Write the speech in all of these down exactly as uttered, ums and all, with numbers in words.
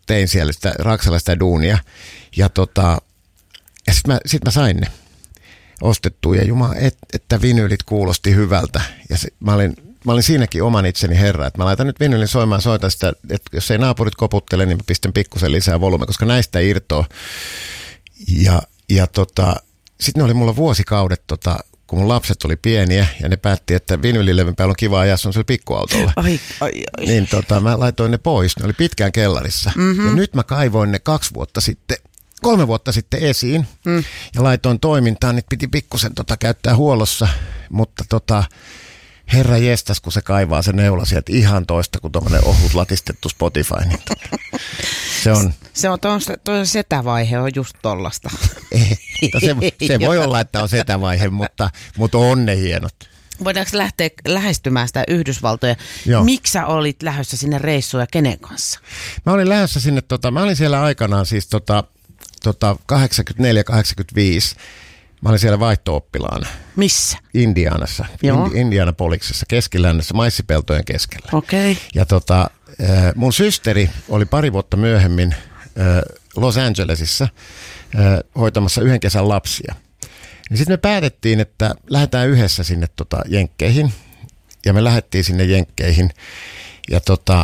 tein siellä sitä Raksalla sitä duunia. Ja, tota, ja sitten mä, sit mä sain ne ostettua ja jumala, et, että vinyylit kuulosti hyvältä. Ja se, mä, olin, mä olin siinäkin oman itseni herra, että mä laitan nyt vinyylin soimaan, soitan sitä, että jos ei naapurit koputtele, niin mä pistän pikkusen lisää volyyme, koska näistä irtoaa. Ja, ja tota, sitten ne oli mulla vuosikaudet, tota, kun mun lapset oli pieniä ja ne päätti, että vinyylilevyn päällä on kiva ajaa sun sillä pikkuautolla. Ai, ai, ai. Niin tota, mä laitoin ne pois, ne oli pitkään kellarissa. Mm-hmm. Ja nyt mä kaivoin ne kaksi vuotta sitten, kolme vuotta sitten esiin mm. ja laitoin toimintaan, niin piti pikkusen tota käyttää huollossa, mutta tota, herra jestas, kun se kaivaa se neula sieltä ihan toista kuin tommonen ohut latistettu Spotify. Niin tota, se on... Se on tuon setävaihe on just tollasta. Ei, se, se voi olla, että on setävaihe, mutta, mutta on ne hienot. Voidaanko lähteä lähestymään sitä Yhdysvaltoja? Joo. Miksi sä olit lähdössä sinne reissuun ja kenen kanssa? Mä olin lähdössä sinne, tota, mä olin siellä aikanaan siis tota, tota kahdeksankymmentäneljä kahdeksankymmentäviisi. Mä olin siellä vaihto-oppilaana. Missä? Indianassa, Indi- Indianapoliksessa, keskilännessä, maissipeltojen keskellä. Okei. Okay. Ja tota, mun systeri oli pari vuotta myöhemmin Los Angelesissa hoitamassa yhden kesän lapsia. Niin sitten me päätettiin, että lähdetään yhdessä sinne tota Jenkkeihin. Ja me lähdettiin sinne Jenkkeihin. Ja tota,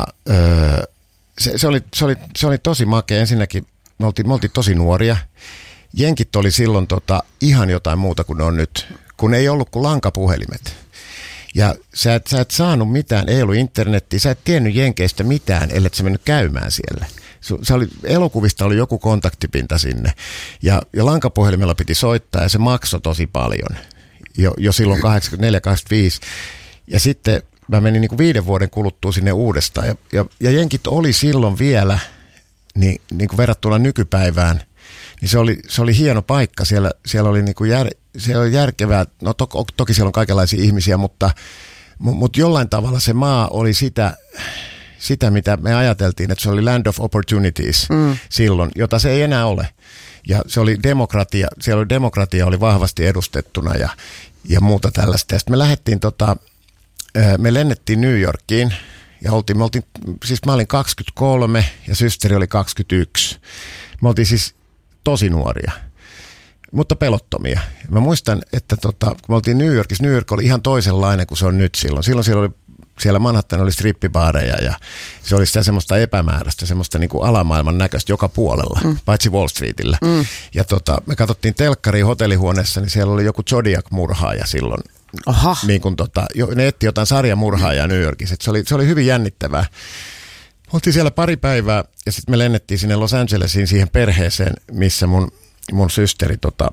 se, se, oli, se, oli, se oli tosi makea. Ensinnäkin me oltiin, me oltiin tosi nuoria. Jenkit oli silloin tota, ihan jotain muuta kuin ne on nyt, kun ei ollut kuin lankapuhelimet. Ja sä et, sä et saanut mitään, ei ollut internettiä, sä et tiennyt Jenkeistä mitään, ellet sä mennyt käymään siellä. Se oli, elokuvista oli joku kontaktipinta sinne ja, ja lankapuhelimella piti soittaa ja se maksoi tosi paljon jo, jo silloin kahdeksankymmentäneljä kahdeksankymmentäviisi. Ja sitten mä menin niin kuin viiden vuoden kuluttua sinne uudestaan ja, ja, ja Jenkit oli silloin vielä niin, niin kuin verrattuna nykypäivään. Niin se oli, se oli hieno paikka, siellä, siellä oli niinku jär, siellä oli järkevää, no to, toki siellä on kaikenlaisia ihmisiä, mutta, mutta jollain tavalla se maa oli sitä, sitä, mitä me ajateltiin, että se oli land of opportunities mm. silloin, jota se ei enää ole. Ja se oli demokratia, siellä oli demokratia oli vahvasti edustettuna ja, ja muuta tällaista. Ja sitten me lähdettiin, tota, me lennettiin New Yorkiin ja oltiin, me oltiin, siis mä olin kaksikymmentäkolme ja systeri oli kaksikymmentäyksi. Me oltiin siis tosi nuoria, mutta pelottomia. Mä muistan, että tota, kun me oltiin New Yorkissa, New York oli ihan toisenlainen kuin se on nyt silloin. Silloin siellä oli, siellä Manhattan oli strippibaareja ja se oli sitä semmoista epämääräistä, semmoista niin kuin alamaailman näköistä joka puolella, mm. paitsi Wall Streetillä. Mm. Ja tota, me katsottiin telkkariin hotellihuoneessa, niin siellä oli joku Zodiac-murhaaja silloin. Aha. Niin kuin tota, ne etti jotain sarjamurhaajaa New Yorkissa. Se oli, se oli hyvin jännittävää. Oltiin siellä pari päivää ja sitten me lennettiin sinne Los Angelesiin siihen perheeseen, missä mun, mun systeri tota,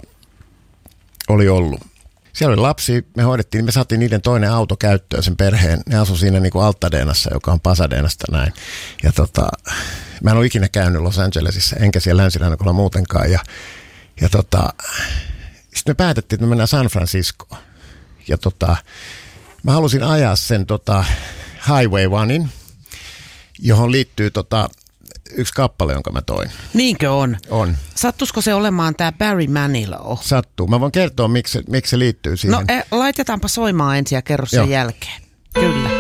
oli ollut. Siellä oli lapsi, me hoidettiin, me saatiin niiden toinen auto käyttöön sen perheen. Ne asui siinä niin kuin Altadenassa, joka on Pasadenasta näin. Ja tota, mä en ole ikinä käynyt Los Angelesissa, enkä siellä länsirannikolla muutenkaan. Ja, ja tota, sitten me päätettiin, että me mennään San Franciscoon. Ja tota, mä halusin ajaa sen tota, Highway Onein, johon liittyy tota, yksi kappale, jonka mä toin. Niinkö on? On. Sattuisiko se olemaan tämä Barry Manilow? Sattuu. Mä voin kertoa, miksi, miksi se liittyy siihen. No, eh, laitetaanpa soimaan ensin ja kerro sen Joo. jälkeen. Kyllä.